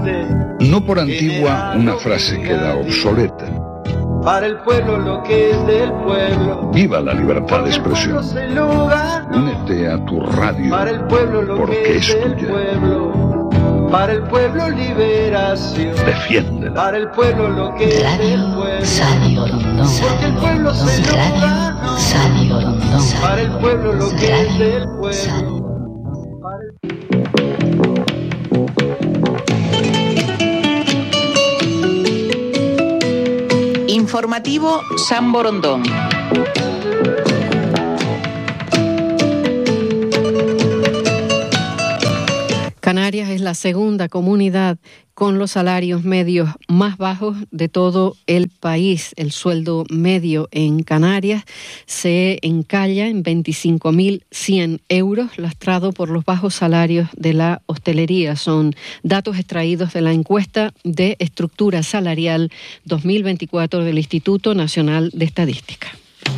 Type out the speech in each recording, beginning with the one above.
No por antigua una frase queda obsoleta. Para el pueblo lo que es del pueblo. Viva la libertad de expresión. Únete a tu radio. Para el pueblo lo porque que es tuya. del pueblo. Para el pueblo liberación. Defiéndela. Para el pueblo lo que es del pueblo. Radio Rondón. Porque el pueblo se lo ganó. Radio Rondón. Para el pueblo lo que es del pueblo. Informativo San Borondón. Canarias es la segunda comunidad con los salarios medios más bajos de todo el país. El sueldo medio en Canarias se encalla en 25.100 euros, lastrado por los bajos salarios de la hostelería. Son datos extraídos de la encuesta de estructura salarial 2024 del Instituto Nacional de Estadística.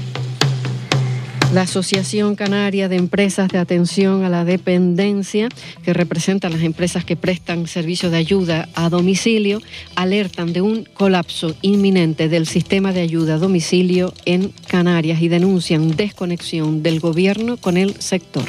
La Asociación Canaria de Empresas de Atención a la Dependencia, que representa a las empresas que prestan servicios de ayuda a domicilio, alertan de un colapso inminente del sistema de ayuda a domicilio en Canarias y denuncian desconexión del gobierno con el sector.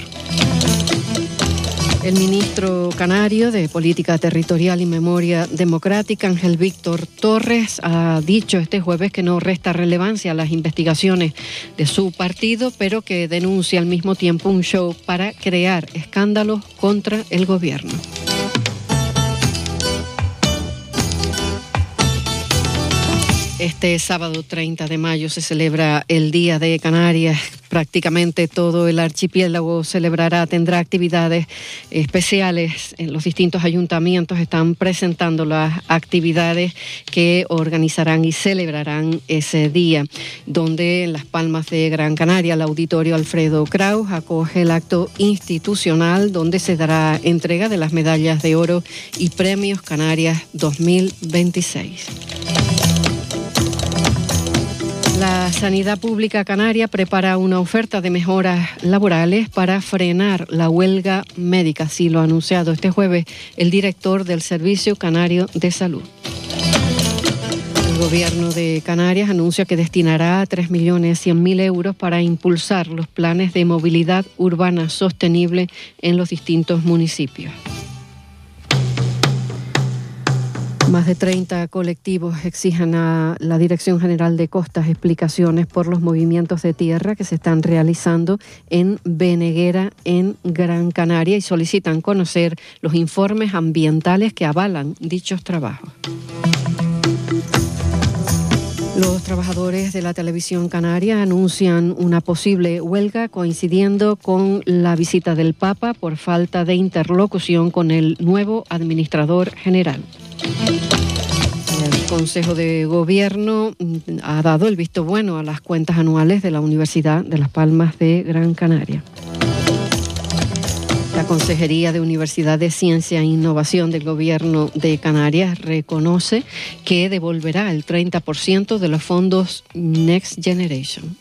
El ministro canario de Política Territorial y Memoria Democrática, Ángel Víctor Torres, ha dicho este jueves que no resta relevancia a las investigaciones de su partido, pero que denuncia al mismo tiempo un show para crear escándalos contra el gobierno. Este sábado 30 de mayo se celebra el Día de Canarias. Prácticamente todo el archipiélago tendrá actividades especiales. En los distintos ayuntamientos están presentando las actividades que organizarán y celebrarán ese día, donde en Las Palmas de Gran Canaria el Auditorio Alfredo Kraus acoge el acto institucional donde se dará entrega de las medallas de oro y premios Canarias 2026. La Sanidad Pública Canaria prepara una oferta de mejoras laborales para frenar la huelga médica, así lo ha anunciado este jueves el director del Servicio Canario de Salud. El Gobierno de Canarias anuncia que destinará 3.100.000 euros para impulsar los planes de movilidad urbana sostenible en los distintos municipios. Más de 30 colectivos exigen a la Dirección General de Costas explicaciones por los movimientos de tierra que se están realizando en Beneguera, en Gran Canaria, y solicitan conocer los informes ambientales que avalan dichos trabajos. Los trabajadores de la televisión canaria anuncian una posible huelga coincidiendo con la visita del Papa por falta de interlocución con el nuevo administrador general. El Consejo de Gobierno ha dado el visto bueno a las cuentas anuales de la Universidad de Las Palmas de Gran Canaria. La Consejería de Universidad de Ciencia e Innovación del Gobierno de Canarias reconoce que devolverá el 30% de los fondos Next Generation.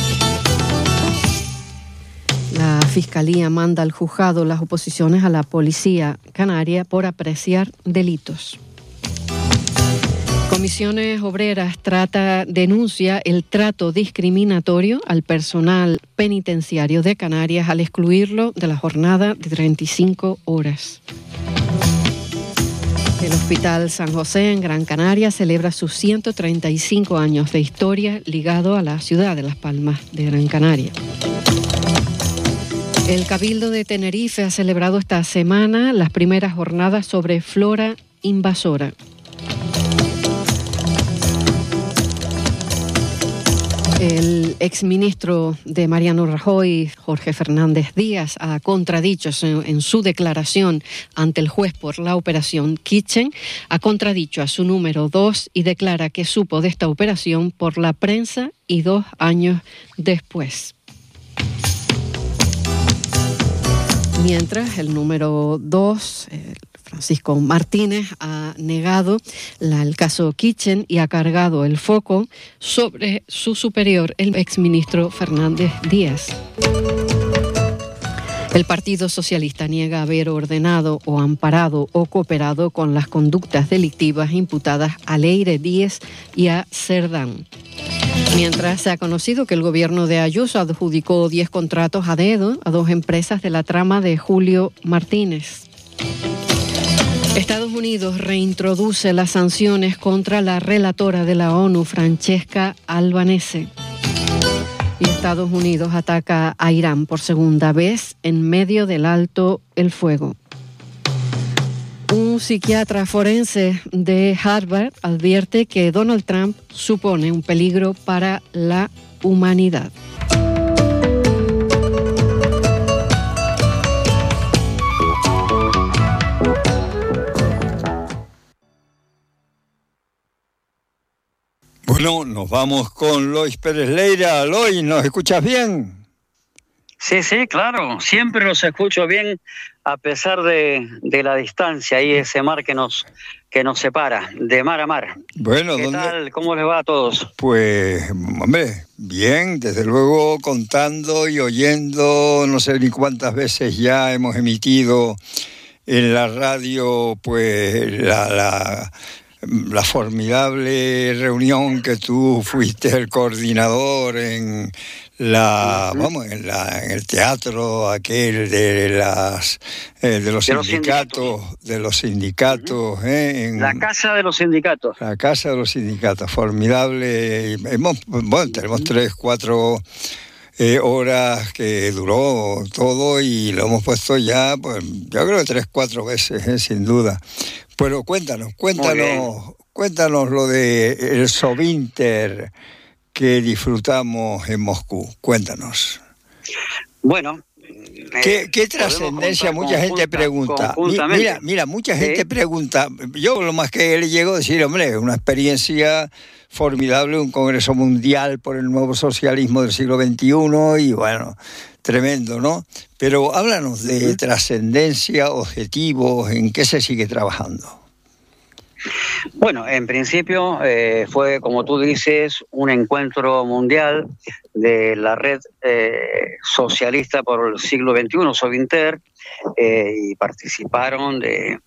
La Fiscalía manda al juzgado las oposiciones a la Policía Canaria por apreciar delitos. Comisiones Obreras denuncia el trato discriminatorio al personal penitenciario de Canarias al excluirlo de la jornada de 35 horas. El Hospital San José en Gran Canaria celebra sus 135 años de historia ligado a la ciudad de Las Palmas de Gran Canaria. El Cabildo de Tenerife ha celebrado esta semana las primeras jornadas sobre flora invasora. El exministro de Mariano Rajoy, Jorge Fernández Díaz, ha contradicho en su declaración ante el juez por la operación Kitchen, ha contradicho a su número 2 y declara que supo de esta operación por la prensa y 2 años después. Mientras el número 2, Francisco Martínez, ha negado el caso Kitchen y ha cargado el foco sobre su superior, el exministro Fernández Díaz. El Partido Socialista niega haber ordenado o amparado o cooperado con las conductas delictivas imputadas a Leire Díez y a Cerdán. Mientras se ha conocido que el gobierno de Ayuso adjudicó 10 contratos a dedo a 2 empresas de la trama de Julio Martínez. Estados Unidos reintroduce las sanciones contra la relatora de la ONU, Francesca Albanese. Y Estados Unidos ataca a Irán por segunda vez en medio del alto el fuego. Un psiquiatra forense de Harvard advierte que Donald Trump supone un peligro para la humanidad. Bueno, nos vamos con Lois Pérez Leira. Lois, ¿nos escuchas bien? Sí, claro, siempre los escucho bien a pesar de la distancia y ese mar que nos separa, de mar a mar. Bueno, ¿Qué tal? ¿Cómo les va a todos? Pues, hombre, bien, desde luego contando y oyendo, no sé ni cuántas veces ya hemos emitido en la radio, pues la formidable reunión que tú fuiste el coordinador en en el teatro aquel de los sindicatos, en la casa de los sindicatos. La casa de los sindicatos, formidable. Tenemos 3-4 horas que duró todo y lo hemos puesto ya, pues yo creo que 3-4 veces, sin duda. Pero cuéntanos lo de el Sovinter que disfrutamos en Moscú. Cuéntanos. Bueno, ¿Qué trascendencia? Mucha gente pregunta. Mira, mucha gente pregunta. Yo lo más que le llego a decir, hombre, una experiencia formidable, un congreso mundial por el nuevo socialismo del siglo XXI y bueno, tremendo, ¿no? Pero háblanos de trascendencia, objetivos, ¿en qué se sigue trabajando? Bueno, en principio fue, como tú dices, un encuentro mundial de la red socialista por el siglo XXI, Sovinter, y participaron de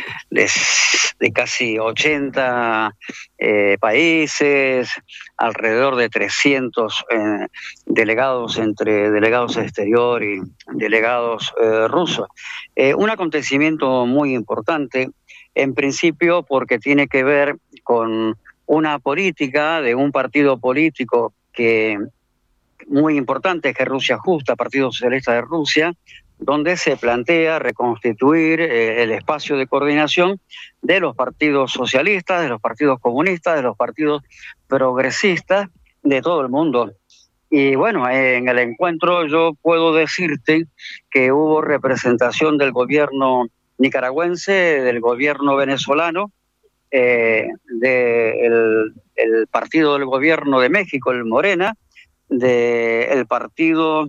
casi 80 países, alrededor de 300 delegados, entre delegados exterior y delegados rusos. Un acontecimiento muy importante, en principio porque tiene que ver con una política de un partido político que muy importante, que es Rusia Justa, Partido Socialista de Rusia, donde se plantea reconstituir el espacio de coordinación de los partidos socialistas, de los partidos comunistas, de los partidos progresistas de todo el mundo. Y bueno, en el encuentro yo puedo decirte que hubo representación del gobierno nicaragüense, del gobierno venezolano, del partido del gobierno de México, el Morena, del partido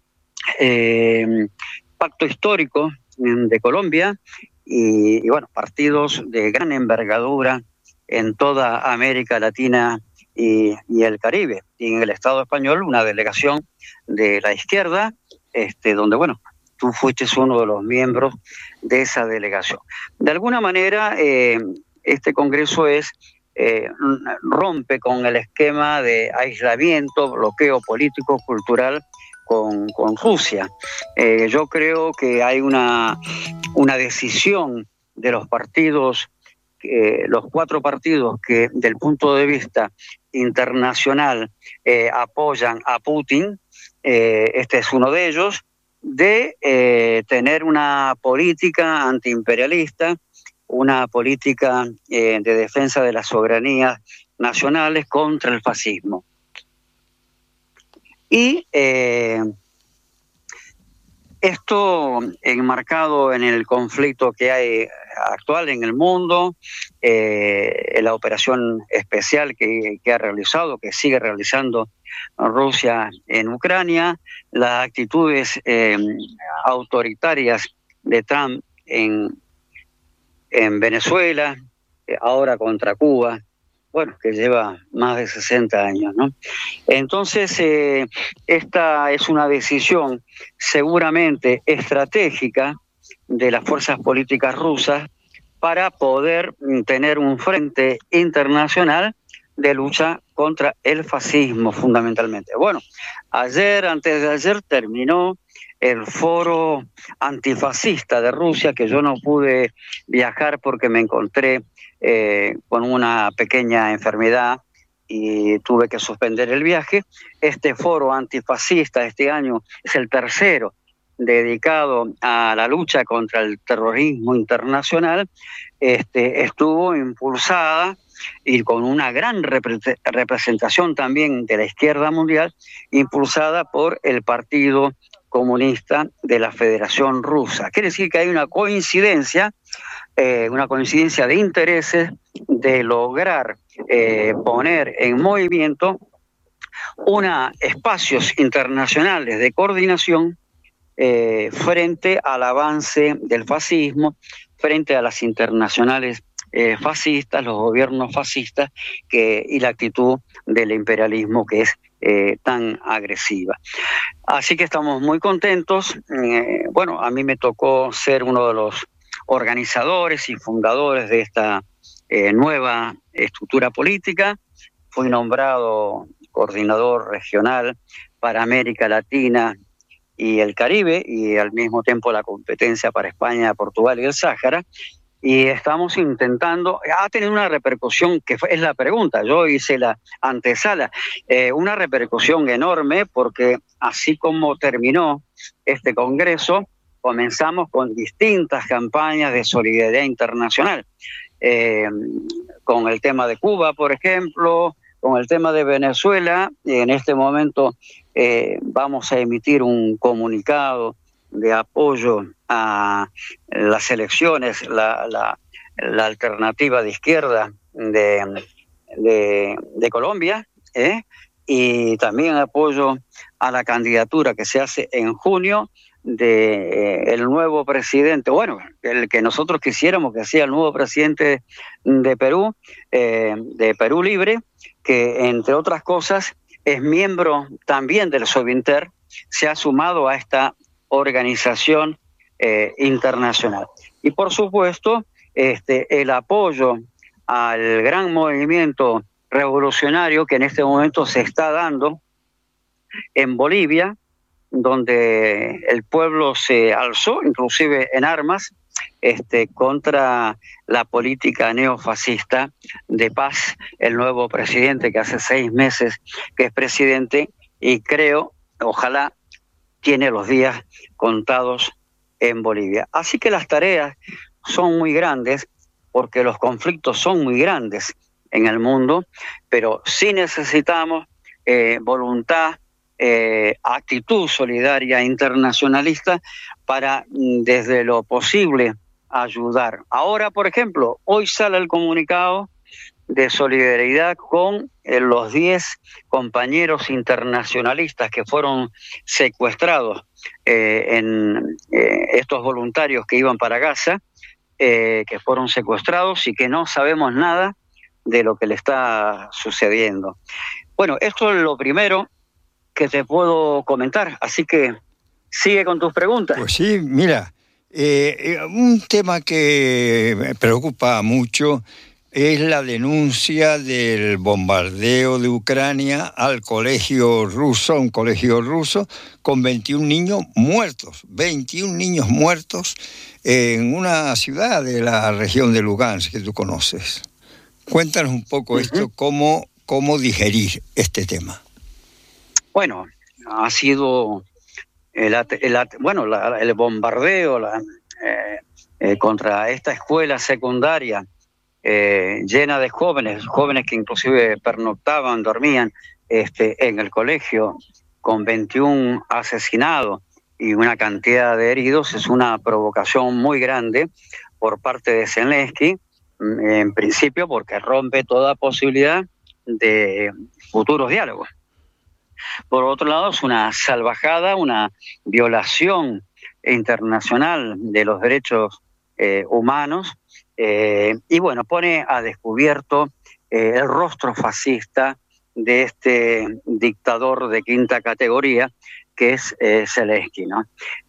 Pacto Histórico de Colombia y bueno, partidos de gran envergadura en toda América Latina y el Caribe. Y en el Estado español una delegación de la izquierda, donde bueno, tú fuiste uno de los miembros de esa delegación. De alguna manera, este congreso rompe con el esquema de aislamiento, bloqueo político, cultural con Rusia. Yo creo que hay una decisión de los partidos, los 4 partidos que del punto de vista internacional apoyan a Putin, este es uno de ellos, de tener una política antiimperialista, una política de defensa de las soberanías nacionales contra el fascismo. Y esto enmarcado en el conflicto que hay actual en el mundo, la operación especial que ha realizado, que sigue realizando Rusia en Ucrania, las actitudes autoritarias de Trump en Venezuela, ahora contra Cuba, que lleva más de 60 años, ¿no? Entonces, esta es una decisión seguramente estratégica de las fuerzas políticas rusas para poder tener un frente internacional de lucha contra el fascismo, fundamentalmente. Bueno, antes de ayer, terminó el foro antifascista de Rusia, que yo no pude viajar porque me encontré con una pequeña enfermedad y tuve que suspender el viaje. Este foro antifascista este año es el tercero dedicado a la lucha contra el terrorismo internacional. Estuvo impulsada y con una gran representación también de la izquierda mundial, impulsada por el Partido Comunista de la Federación Rusa. Quiere decir que hay una coincidencia de intereses de lograr poner en movimiento espacios internacionales de coordinación frente al avance del fascismo, frente a las internacionales fascistas, los gobiernos fascistas y la actitud del imperialismo que es tan agresiva. Así que estamos muy contentos. A mí me tocó ser uno de los organizadores y fundadores de esta nueva estructura política. Fui nombrado coordinador regional para América Latina y el Caribe, y al mismo tiempo la competencia para España, Portugal y el Sáhara. Y estamos intentando, ha tenido una repercusión, es la pregunta, yo hice la antesala, una repercusión enorme, porque así como terminó este congreso, comenzamos con distintas campañas de solidaridad internacional, con el tema de Cuba, por ejemplo, con el tema de Venezuela. En este momento vamos a emitir un comunicado de apoyo a las elecciones, la alternativa de izquierda de Colombia, y también apoyo a la candidatura que se hace en junio el nuevo presidente, el que nosotros quisiéramos que sea el nuevo presidente de Perú Libre, que entre otras cosas es miembro también del Sovinter, se ha sumado a esta organización internacional. Y por supuesto, el apoyo al gran movimiento revolucionario que en este momento se está dando en Bolivia, donde el pueblo se alzó, inclusive en armas, contra la política neofascista de paz, el nuevo presidente que hace 6 meses que es presidente, y ojalá, tiene los días contados en Bolivia. Así que las tareas son muy grandes, porque los conflictos son muy grandes en el mundo, pero sí necesitamos voluntad, actitud solidaria internacionalista para, desde lo posible, ayudar. Ahora, por ejemplo, hoy sale el comunicado de solidaridad con los 10 compañeros internacionalistas que fueron secuestrados en estos voluntarios que iban para Gaza, que fueron secuestrados y que no sabemos nada de lo que le está sucediendo. Bueno, esto es lo primero que te puedo comentar, así que sigue con tus preguntas. Pues sí, mira, un tema que me preocupa mucho es la denuncia del bombardeo de Ucrania al colegio ruso, un colegio ruso, con 21 niños muertos en una ciudad de la región de Lugansk que tú conoces. Cuéntanos un poco esto, cómo digerir este tema. Bueno, ha sido el bombardeo contra esta escuela secundaria llena de jóvenes que inclusive pernoctaban, dormían en el colegio, con 21 asesinados y una cantidad de heridos. Es una provocación muy grande por parte de Zelensky, en principio porque rompe toda posibilidad de futuros diálogos. Por otro lado, es una salvajada, una violación internacional de los derechos humanos, y bueno, pone a descubierto el rostro fascista de este dictador de quinta categoría, que es Zelensky, ¿no?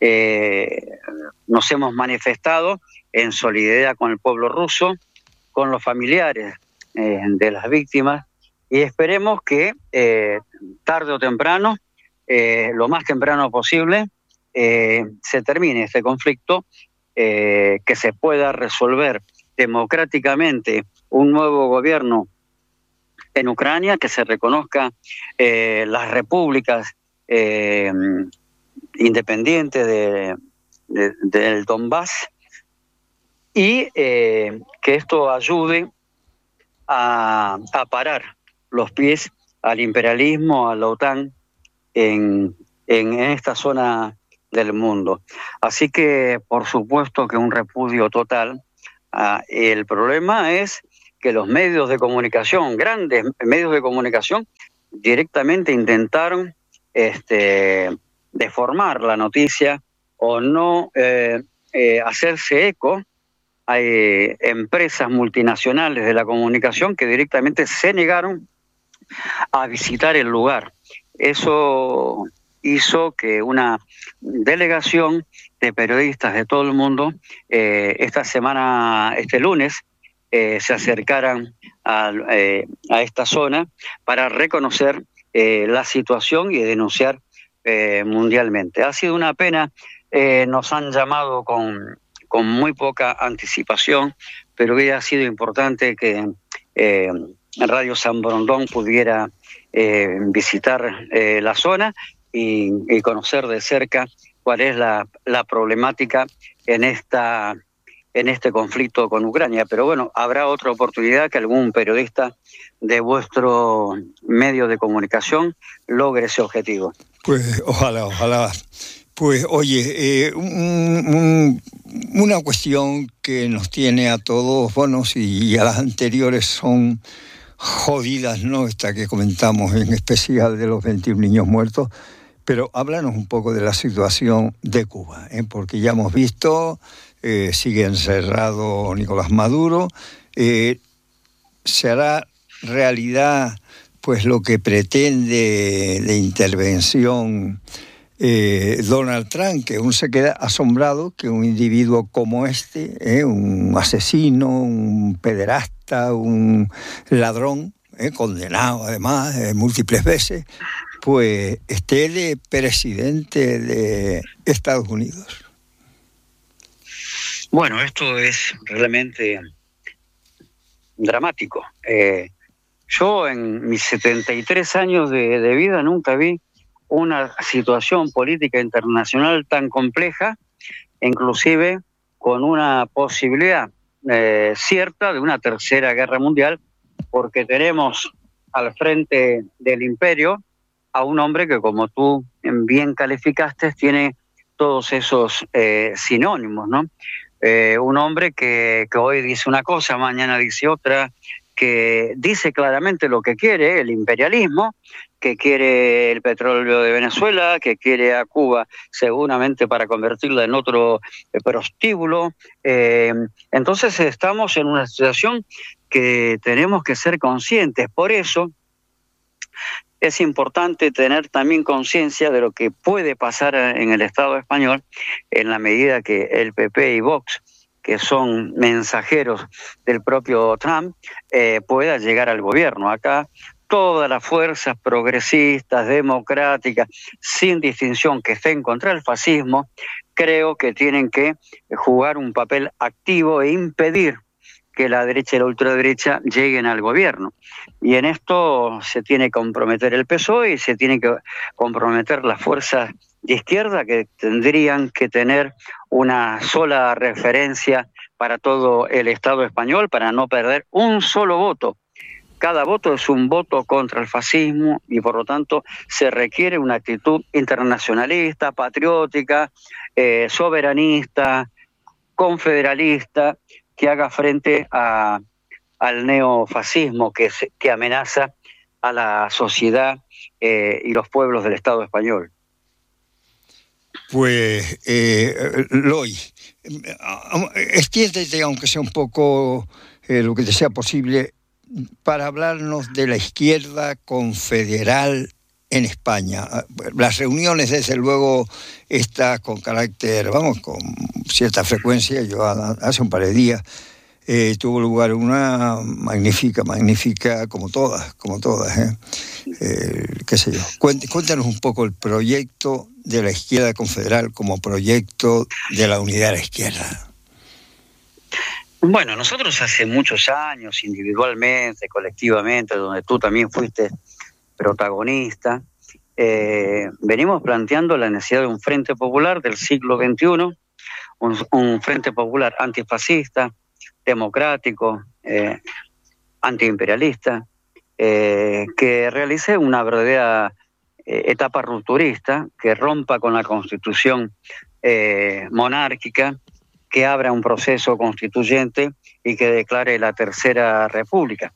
Nos hemos manifestado en solidaridad con el pueblo ruso, con los familiares de las víctimas, y esperemos que tarde o temprano, lo más temprano posible, se termine este conflicto, que se pueda resolver democráticamente un nuevo gobierno en Ucrania, que se reconozca las repúblicas independientes del Donbass, y que esto ayude a parar los pies al imperialismo, a la OTAN en esta zona del mundo. Así que, por supuesto que un repudio total. El problema es que los medios de comunicación, grandes medios de comunicación, directamente intentaron deformar la noticia o no hacerse eco. Hay empresas multinacionales de la comunicación que directamente se negaron a visitar el lugar. Eso hizo que una delegación de periodistas de todo el mundo este lunes, se acercaran a esta zona para reconocer la situación y denunciar mundialmente. Ha sido una pena, nos han llamado con muy poca anticipación, pero hubiera sido importante que Radio San Borondón pudiera visitar la zona y conocer de cerca cuál es la problemática en este conflicto con Ucrania. Pero bueno, habrá otra oportunidad que algún periodista de vuestro medio de comunicación logre ese objetivo. Pues ojalá. Pues oye, una cuestión que nos tiene a todos, bueno, y a las anteriores son jodidas, ¿no? Esta que comentamos en especial de los 21 niños muertos, pero háblanos un poco de la situación de Cuba, porque ya hemos visto, sigue encerrado Nicolás Maduro, se hará realidad pues lo que pretende de intervención Donald Trump, que uno se queda asombrado que un individuo como un asesino, un pederasta, un ladrón, condenado además múltiples veces, pues esté de presidente de Estados Unidos. Bueno, esto es realmente dramático. Yo en mis 73 años de vida nunca vi una situación política internacional tan compleja, inclusive con una posibilidad cierta de una tercera guerra mundial, porque tenemos al frente del imperio a un hombre que, como tú bien calificaste, tiene todos esos sinónimos, ¿no? Un hombre que hoy dice una cosa, mañana dice otra, que dice claramente lo que quiere, el imperialismo, que quiere el petróleo de Venezuela, que quiere a Cuba seguramente para convertirla en otro prostíbulo. Entonces estamos en una situación que tenemos que ser conscientes. Por eso es importante tener también conciencia de lo que puede pasar en el Estado español en la medida que el PP y Vox, que son mensajeros del propio Trump, pueda llegar al gobierno. Acá todas las fuerzas progresistas, democráticas, sin distinción, que estén contra el fascismo, creo que tienen que jugar un papel activo e impedir que la derecha y la ultraderecha lleguen al gobierno. Y en esto se tiene que comprometer el PSOE y se tiene que comprometer las fuerzas de izquierda, que tendrían que tener una sola referencia para todo el Estado español para no perder un solo voto. Cada voto es un voto contra el fascismo y por lo tanto se requiere una actitud internacionalista, patriótica, soberanista, confederalista, que haga frente al neofascismo que amenaza a la sociedad y los pueblos del Estado español. Pues, Loy, extiéndete, aunque sea un poco lo que te sea posible, para hablarnos de la izquierda confederal en España. Las reuniones, desde luego, está con carácter, con cierta frecuencia. Yo hace un par de días tuvo lugar una magnífica, como todas, qué sé yo. Cuéntanos un poco el proyecto de la izquierda confederal como proyecto de la unidad de la izquierda. Bueno, nosotros hace muchos años, individualmente, colectivamente, donde tú también fuiste protagonista, venimos planteando la necesidad de un frente popular del siglo XXI, un frente popular antifascista, democrático, antiimperialista, que realice una verdadera etapa rupturista, que rompa con la constitución monárquica, que abra un proceso constituyente y que declare la Tercera República.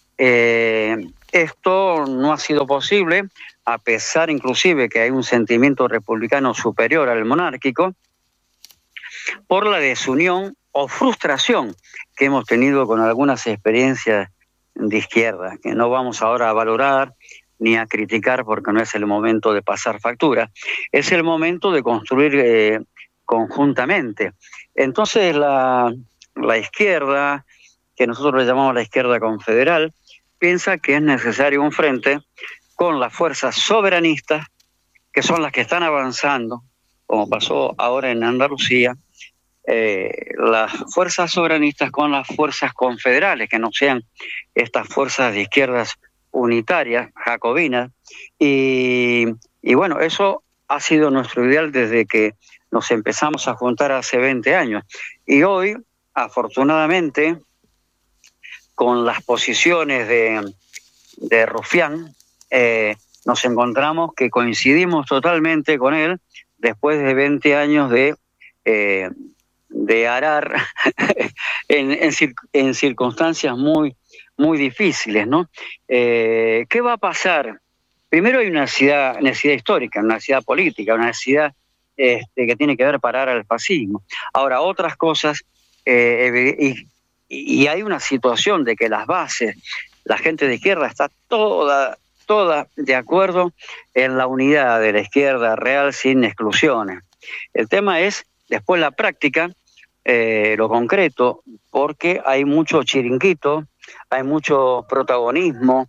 Esto no ha sido posible, a pesar inclusive que hay un sentimiento republicano superior al monárquico, por la desunión o frustración que hemos tenido con algunas experiencias de izquierda, que no vamos ahora a valorar ni a criticar porque no es el momento de pasar factura, es el momento de construir conjuntamente. Entonces la izquierda, que nosotros le llamamos la izquierda confederal, piensa que es necesario un frente con las fuerzas soberanistas, que son las que están avanzando, como pasó ahora en Andalucía, las fuerzas soberanistas con las fuerzas confederales, que no sean estas fuerzas de izquierdas unitarias, jacobinas, y bueno, eso ha sido nuestro ideal desde que nos empezamos a juntar hace 20 años. Y hoy, afortunadamente, con las posiciones de Rufián, nos encontramos que coincidimos totalmente con él después de 20 años de arar en circunstancias muy, muy difíciles, ¿no? ¿Qué va a pasar? Primero hay una necesidad histórica, una necesidad política, una necesidad que tiene que ver parar al fascismo. Ahora, otras cosas, y hay una situación de que las bases, la gente de izquierda está toda de acuerdo en la unidad de la izquierda real sin exclusiones. El tema es después la práctica, lo concreto, porque hay mucho chiringuito, hay mucho protagonismo,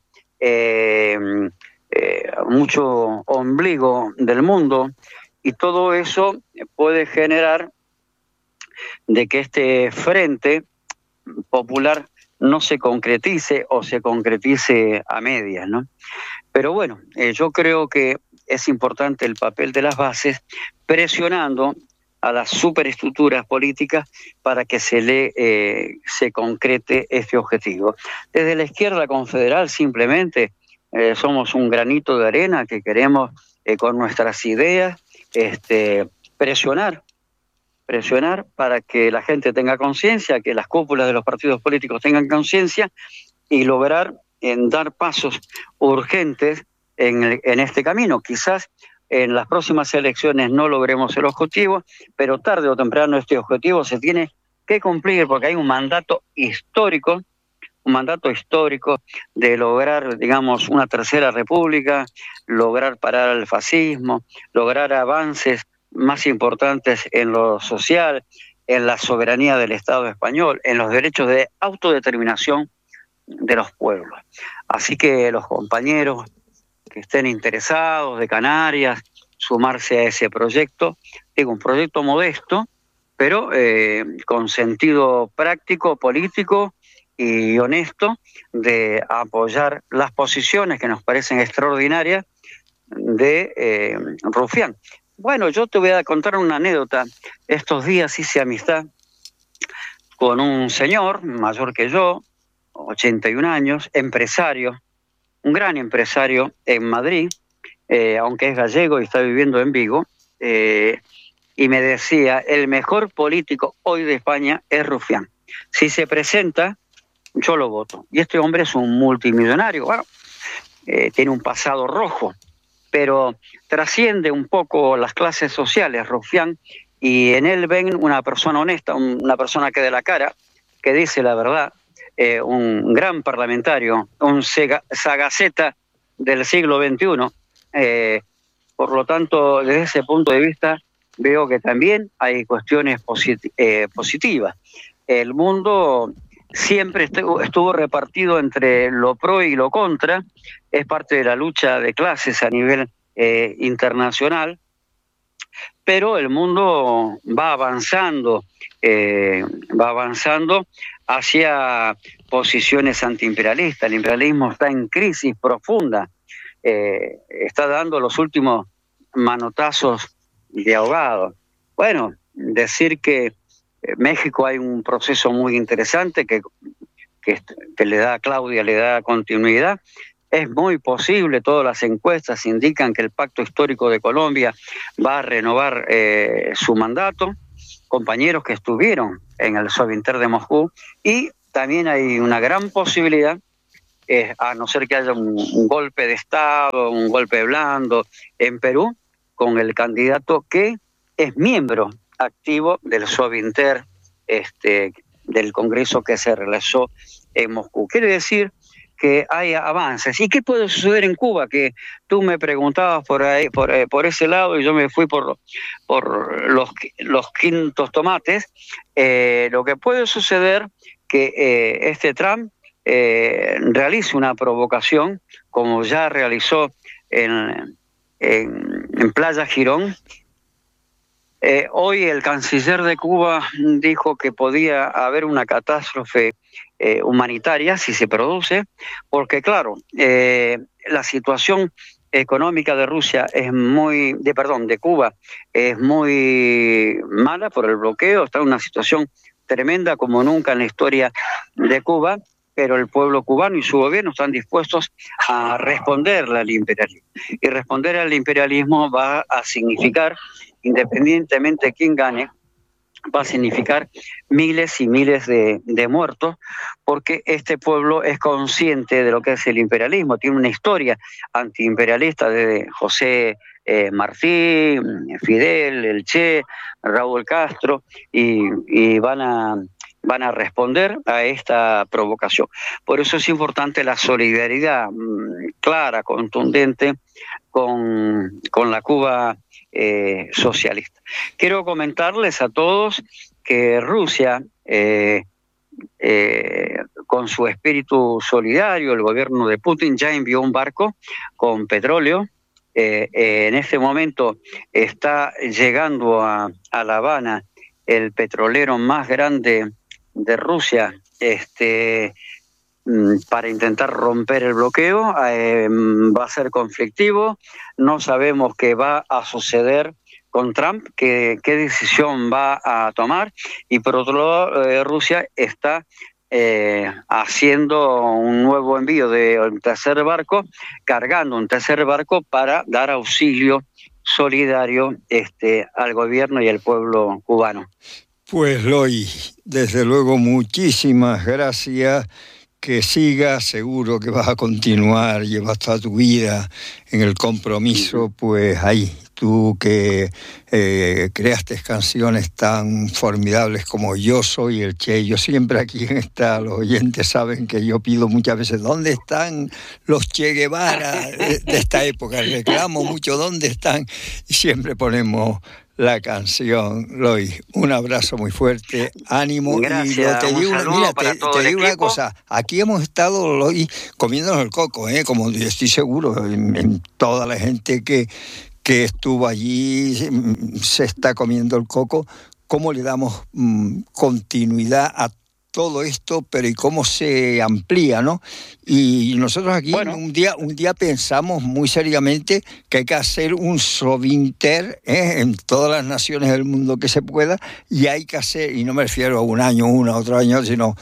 mucho ombligo del mundo, y todo eso puede generar de que este frente popular no se concretice o se concretice a medias, ¿no? Pero bueno, yo creo que es importante el papel de las bases presionando a las superestructuras políticas para que se concrete este objetivo. Desde la izquierda confederal simplemente somos un granito de arena que queremos con nuestras ideas presionar para que la gente tenga conciencia, que las cúpulas de los partidos políticos tengan conciencia y lograr dar pasos urgentes en este camino. Quizás en las próximas elecciones no logremos el objetivo, pero tarde o temprano este objetivo se tiene que cumplir porque hay un mandato histórico de lograr, digamos, una tercera república, lograr parar al fascismo, lograr avances más importantes en lo social, en la soberanía del Estado español, en los derechos de autodeterminación de los pueblos. Así que los compañeros que estén interesados de Canarias, sumarse a ese proyecto, digo, un proyecto modesto, pero con sentido práctico, político y honesto, de apoyar las posiciones que nos parecen extraordinarias de Rufián. Bueno, yo te voy a contar una anécdota. Estos días hice amistad con un señor mayor que yo, 81 años, empresario, un gran empresario en Madrid, aunque es gallego y está viviendo en Vigo, y me decía, el mejor político hoy de España es Rufián. Si se presenta, yo lo voto. Y este hombre es un multimillonario, bueno, tiene un pasado rojo, pero trasciende un poco las clases sociales, Rufián, y en él ven una persona honesta, una persona que dé la cara, que dice la verdad, un gran parlamentario, un sagaceta del siglo XXI. Por lo tanto, desde ese punto de vista, veo que también hay cuestiones positivas. El mundo siempre estuvo repartido entre lo pro y lo contra, es parte de la lucha de clases a nivel internacional, pero el mundo va avanzando hacia posiciones antiimperialistas. El imperialismo está en crisis profunda, está dando los últimos manotazos de ahogado. Bueno, decir que México hay un proceso muy interesante que Claudia le da continuidad. Es muy posible, todas las encuestas indican que el Pacto Histórico de Colombia va a renovar su mandato, compañeros que estuvieron en el Sovinter de Moscú, y también hay una gran posibilidad, a no ser que haya un golpe de Estado, un golpe blando en Perú, con el candidato que es miembro activo del Sovinter, del Congreso que se realizó en Moscú. Quiere decir que hay avances. ¿Y qué puede suceder en Cuba? Que tú me preguntabas por ahí, por ese lado, y yo me fui por los quintos tomates. Lo que puede suceder que Trump realice una provocación, como ya realizó en Playa Girón. Hoy el canciller de Cuba dijo que podía haber una catástrofe humanitaria si se produce, porque claro, la situación económica de de Cuba es muy mala por el bloqueo, está en una situación tremenda como nunca en la historia de Cuba, pero el pueblo cubano y su gobierno están dispuestos a responderle al imperialismo. Y responder al imperialismo va a significar, independientemente de quién gane, va a significar miles y miles de muertos, porque este pueblo es consciente de lo que es el imperialismo, tiene una historia antiimperialista desde José Martí, Fidel, el Che, Raúl Castro, y van a responder a esta provocación. Por eso es importante la solidaridad clara, contundente con la Cuba socialista. Quiero comentarles a todos que Rusia, con su espíritu solidario, el gobierno de Putin ya envió un barco con petróleo. En este momento está llegando a La Habana el petrolero más grande de Rusia, para intentar romper el bloqueo. Va a ser conflictivo, no sabemos qué va a suceder con Trump, qué decisión va a tomar, y por otro lado Rusia está haciendo un nuevo envío de un tercer barco, cargando un tercer barco para dar auxilio solidario al gobierno y al pueblo cubano. Pues Loy, desde luego muchísimas gracias. Que sigas, seguro que vas a continuar, llevas toda tu vida en el compromiso, pues ahí, tú que creaste canciones tan formidables como Yo Soy el Che. Yo siempre aquí los oyentes saben que yo pido muchas veces, ¿dónde están los Che Guevara de esta época? Reclamo mucho, ¿dónde están? Y siempre ponemos la canción. Loy, un abrazo muy fuerte, ánimo. Gracias, y te digo, te digo una cosa, aquí hemos estado, Loy, comiéndonos el coco, como estoy seguro, en toda la gente que estuvo allí se está comiendo el coco. ¿Cómo le damos continuidad a todo esto, pero y cómo se amplía, ¿no? Y nosotros aquí un día pensamos muy seriamente que hay que hacer un Sovinter en todas las naciones del mundo que se pueda, y hay que hacer, y no me refiero a un año, otro año, sino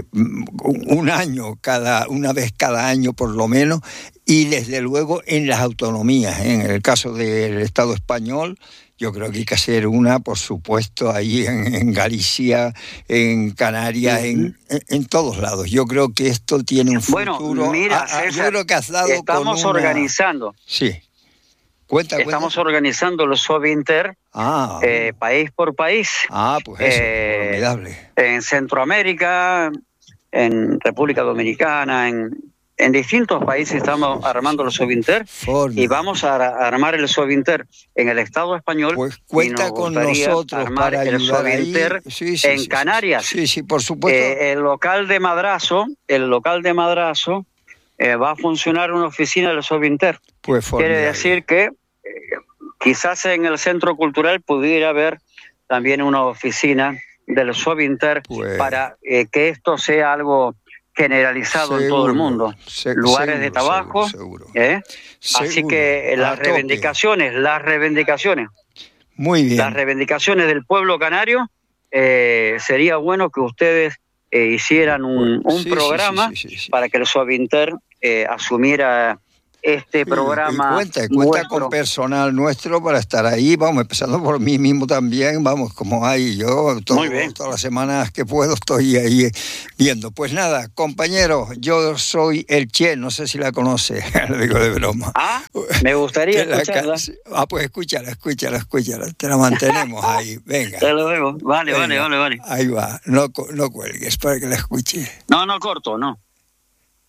un año, una vez cada año por lo menos, y desde luego en las autonomías, en el caso del Estado español. Yo creo que hay que hacer una, por supuesto, ahí en Galicia, en Canarias, en todos lados. Yo creo que esto tiene un futuro. Bueno, mira, César, yo creo que has dado estamos organizando. Sí. Estamos organizando los Sovinter, país por país. Pues eso, formidable. En Centroamérica, en República Dominicana, en distintos países estamos armando el Sovinter y vamos a armar el Sovinter en el Estado español. Pues cuenta con nosotros para el Sovinter en Canarias. Sí, por supuesto. El local de Madrazo va a funcionar una oficina del Sovinter. Pues quiere decir que quizás en el Centro Cultural pudiera haber también una oficina del Sovinter para que esto sea algo generalizado en todo el mundo. Lugares de trabajo. Seguro. Así que las reivindicaciones. Muy bien. Las reivindicaciones del pueblo canario, sería bueno que ustedes hicieran un programa para que el Sovinter asumiera este programa. Y cuenta con personal nuestro para estar ahí, vamos, empezando por mí mismo también, vamos, como hay yo, todas las semanas que puedo estoy ahí viendo. Pues nada, compañero, yo soy el Che, no sé si la conoce, le digo de broma. Me gustaría escucharla. Pues escúchala, te la mantenemos ahí, venga. Te lo veo, vale. Ahí va, no cuelgues para que la escuche. No corto, no.